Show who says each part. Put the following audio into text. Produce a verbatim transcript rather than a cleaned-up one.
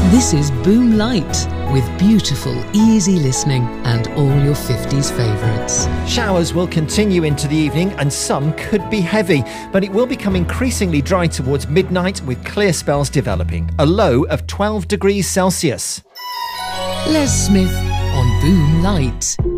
Speaker 1: This is Boom Light, with beautiful, easy listening and all your fifties favourites.
Speaker 2: Showers will continue into the evening and some could be heavy, but it will become increasingly dry towards midnight with clear spells developing. A low of twelve degrees Celsius.
Speaker 1: Les Smith on Boom Light.